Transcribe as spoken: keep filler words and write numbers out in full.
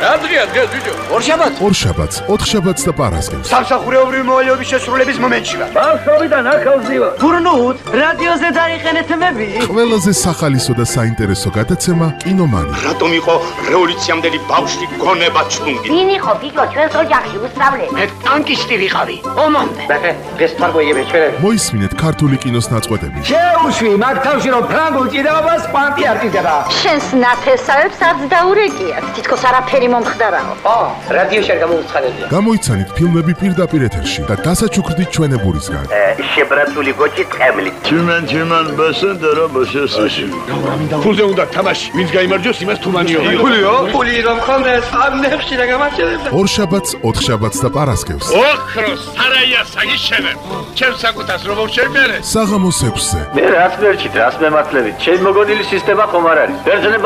რა დღეა დღეს ბიჭო? ორშაბათს. ორშაბათს, ოთხშაბათს და პარასკევს. სამსახურეობრივი მოვალეობის შესრულების მომენტში ვარ. ბავშვობიდან ახალზივა. გურნუთ, რადიოზე დაიყენეთ მები. ყველაზე სახალისო და საინტერესო გადაცემა კინომანი. რატომ იყო რევოლუციამდელი ბავშვი გონება ჩუნგი? ვინ იყო გიგო ჩვენს ოჯახში უსწავლელი? მე ტანკისტი ვიყავი. ომამდე. ბახე, დღეს თარგოიები ჩვენ. მოისმინეთ ქართული კინოს ნაწყვეტები. შეუშვი მაგ თავში რომ ფრანგულ ჭიდაობას პანტი არტიზდება. შენს ნათესავებს არც დაურეკიათ. თითქოს არაფერი მომხდარაო. ო, რადიოში არ გამოუცხადებია. გამოიცანით ფილმები პირდაპირ ეთერში და დასაჩუქრდით ჩვენებურისგან. შებრაცული გოჭი ტყემლით. Tümen tümen basın dara basıyorsun. ფულზე უნდა თამაში. ვინც გაიმარჯვოს, იმას თუმანიო. ფულიო? ფული რომ ხონდეს, ამ ნებში რა გამარჯვებდა. ორშაბათს, ოთხშაბათს და პარასკევს. ოქროს სარაია საგიშენებ. ჩემ საკუთას რომ შევმერე. საღამოს ექვსზე. Ne rastler çit, rastme matlevi. Şey mogonili sistema komar არის.